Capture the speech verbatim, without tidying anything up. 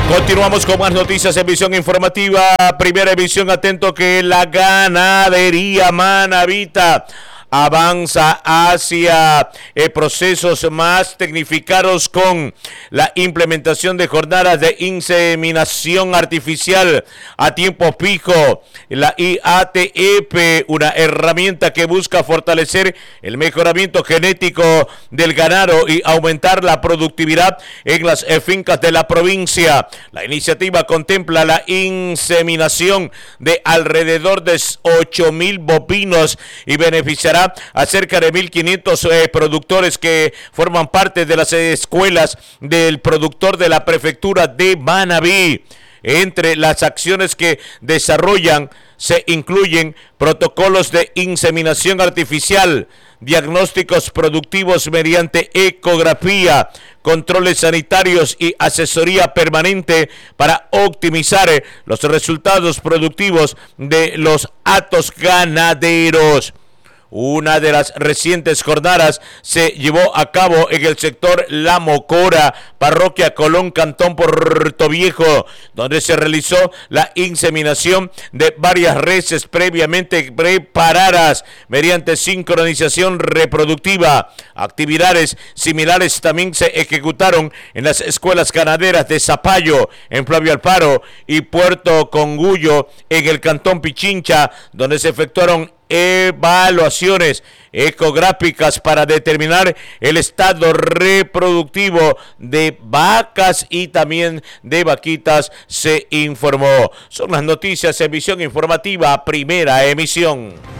Continuamos con más noticias en Visión Informativa. Primera emisión, atento que la ganadería manabita avanza hacia eh, procesos más tecnificados con la implementación de jornadas de inseminación artificial a tiempo fijo, la I A T E P, una herramienta que busca fortalecer el mejoramiento genético del ganado y aumentar la productividad en las eh, fincas de la provincia. La iniciativa contempla la inseminación de alrededor de ocho mil bovinos y beneficiará a cerca de mil quinientos eh, productores que forman parte de las eh, escuelas del productor de la prefectura de Manabí. Entre las acciones que desarrollan se incluyen protocolos de inseminación artificial, diagnósticos productivos mediante ecografía, controles sanitarios y asesoría permanente para optimizar eh, los resultados productivos de los hatos ganaderos. Una de las recientes jornadas se llevó a cabo en el sector La Mocora, parroquia Colón, cantón Puerto Viejo, donde se realizó la inseminación de varias reses previamente preparadas mediante sincronización reproductiva. Actividades similares también se ejecutaron en las escuelas ganaderas de Zapallo, en Flavio Alfaro, y Puerto Congullo, en el cantón Pichincha, donde se efectuaron evaluaciones ecográficas para determinar el estado reproductivo de vacas y también de vaquitas, se informó. Son las noticias en Visión Informativa, primera emisión.